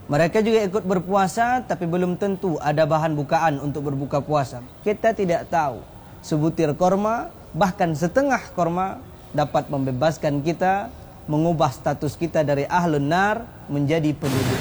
Mereka juga ikut berpuasa, tapi belum tentu ada bahan bukaan untuk berbuka puasa. Kita tidak tahu. Sebutir korma, bahkan setengah korma, dapat membebaskan kita, mengubah status kita dari ahlun nar menjadi penduduk